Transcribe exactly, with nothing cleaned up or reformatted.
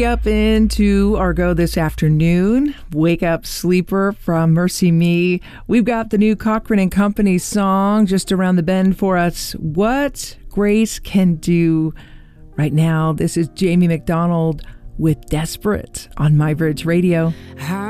Hurry Up into Argo this afternoon. Wake Up Sleeper from Mercy Me. We've got the new Cochran and Company song just around the bend for us. What Grace Can Do. Right now, this is Jamie McDonald with Desperate on MyBridge Radio.